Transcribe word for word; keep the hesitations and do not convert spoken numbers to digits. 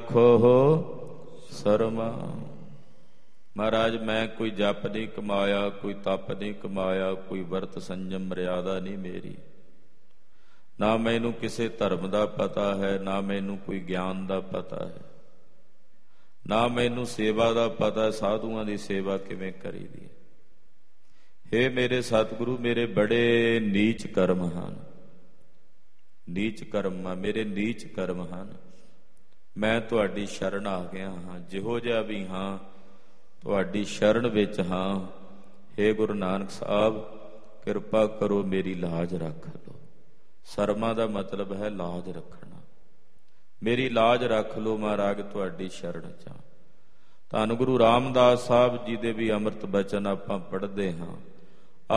ਰੱਖੋ ਸਰਮਾ। ਮਹਾਰਾਜ ਮੈਂ ਕੋਈ ਜਪ ਨਹੀਂ ਕਮਾਇਆ, ਕੋਈ ਤਪ ਨਹੀਂ ਕਮਾਇਆ, ਕੋਈ ਵਰਤ ਸੰਜਮ ਮਰਿਆਦਾ ਨਹੀਂ ਮੇਰੀ, ਨਾ ਮੈਨੂੰ ਕਿਸੇ ਧਰਮ ਦਾ ਪਤਾ ਹੈ, ਨਾ ਮੈਨੂੰ ਕੋਈ ਗਿਆਨ ਦਾ ਪਤਾ ਹੈ, ਨਾ ਮੈਨੂੰ ਸੇਵਾ ਦਾ ਪਤਾ, ਸਾਧੂਆਂ ਦੀ ਸੇਵਾ ਕਿਵੇਂ ਕਰੀਦੀ ਹੈ। ਹੇ ਮੇਰੇ ਸਤਿਗੁਰੂ, ਮੇਰੇ ਬੜੇ ਨੀਚ ਕਰਮ ਹਨ, ਨੀਚ ਕਰਮ ਆ ਮੇਰੇ, ਨੀਚ ਕਰਮ ਹਨ। ਮੈਂ ਤੁਹਾਡੀ ਸ਼ਰਨ ਆ ਗਿਆ ਹਾਂ, ਜਿਹੋ ਜਿਹਾ ਵੀ ਹਾਂ ਤੁਹਾਡੀ ਸ਼ਰਨ ਵਿੱਚ ਹਾਂ। ਹੇ ਗੁਰੂ ਨਾਨਕ ਸਾਹਿਬ, ਕਿਰਪਾ ਕਰੋ ਮੇਰੀ ਲਾਜ ਰੱਖ ਲਓ। ਸਰਮਾ ਦਾ ਮਤਲਬ ਹੈ ਲਾਜ ਰੱਖਣਾ। ਮੇਰੀ ਲਾਜ ਰੱਖ ਲਓ ਮਹਾਰਾਜ, ਤੁਹਾਡੀ ਸ਼ਰਨ 'ਚ। ਧੰਨ ਗੁਰੂ ਰਾਮਦਾਸ ਸਾਹਿਬ ਜੀ ਦੇ ਵੀ ਅੰਮ੍ਰਿਤ ਬਚਨ ਆਪਾਂ ਪੜ੍ਹਦੇ ਹਾਂ।